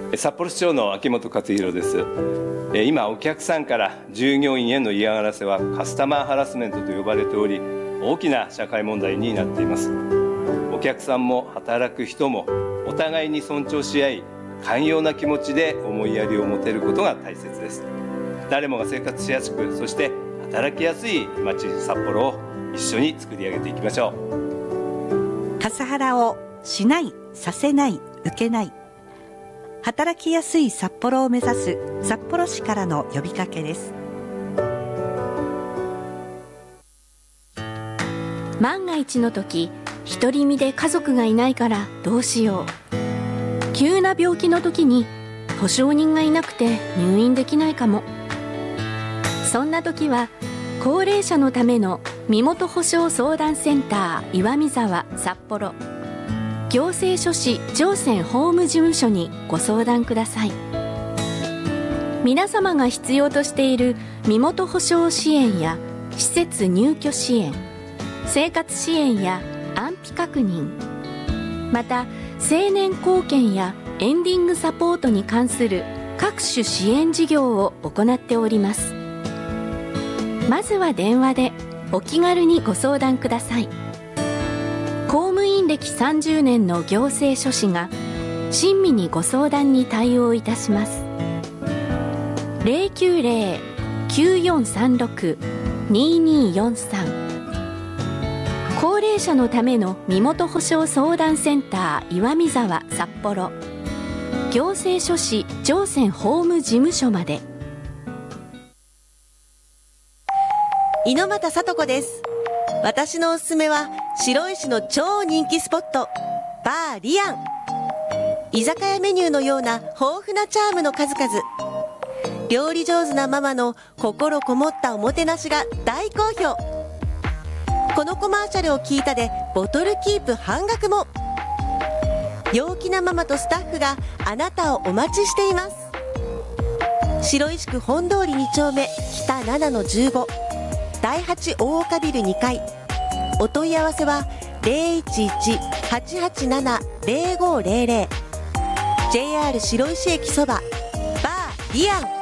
札幌市長の秋元克弘です。今お客さんから従業員への嫌がらせはカスタマーハラスメントと呼ばれており、大きな社会問題になっています。お客さんも働く人もお互いに尊重し合い、寛容な気持ちで思いやりを持てることが大切です。誰もが生活しやすく、そして働きやすい街札幌を一緒に作り上げていきましょう。 カスハラをしない、させない、受けない。働きやすい札幌を目指す札幌市からの呼びかけです。 万が一の時、独り身で家族がいないからどうしよう。急な病気の時に保証人がいなくて入院できないかも。そんな時は高齢者のための身元保証相談センター岩見沢札幌行政書士上泉法務事務所にご相談ください。皆様が必要としている身元保証支援や施設入居支援、生活支援や安否確認、また成年後見やエンディングサポートに関する各種支援事業を行っております。まずは電話でお気軽にご相談ください。公務員歴30年の行政書士が親身にご相談に対応いたします。090-9436-2243高齢者のための身元保証相談センター岩見沢札幌行政書士上泉法務事務所まで。 猪俣さと子です。私のおすすめは白石の超人気スポットバーリアン。居酒屋メニューのような豊富なチャームの数々、料理上手なママの心こもったおもてなしが大好評。このコマーシャルを聞いたでボトルキープ半額も。陽気なママとスタッフがあなたをお待ちしています。白石区本通り2丁目北7-15第8大岡ビル2階。お問い合わせは 011-887-0500 JR 白石駅そばバーリアン。